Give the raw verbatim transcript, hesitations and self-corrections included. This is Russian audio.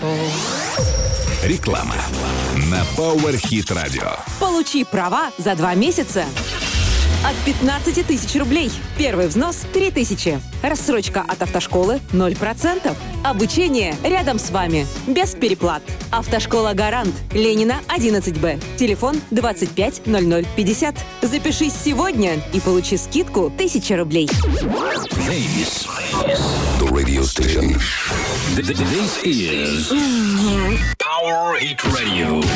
Реклама на Power Hit Radio. Получи права за два месяца от пятнадцати тысяч рублей. Первый взнос — три тысячи. Рассрочка от автошколы — ноль процентов. Обучение рядом с вами. Без переплат. Автошкола «Гарант». Ленина, одиннадцать Б. Телефон двадцать пять ноль ноль пятьдесят. Запишись сегодня и получи скидку тысяча рублей. This the radio station. This is Power Hit Radio.